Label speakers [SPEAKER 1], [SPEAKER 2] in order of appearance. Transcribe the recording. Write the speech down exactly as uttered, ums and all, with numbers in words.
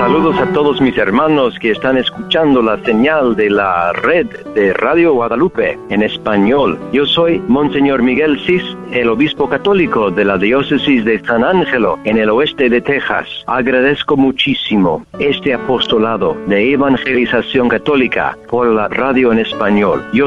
[SPEAKER 1] Saludos a todos mis hermanos que están escuchando la señal de la red de Radio Guadalupe en español. Yo soy Monseñor Miguel Cis, el obispo católico de la diócesis de San Ángelo en el oeste de Texas. Agradezco muchísimo este apostolado de evangelización católica por la radio en español. Yo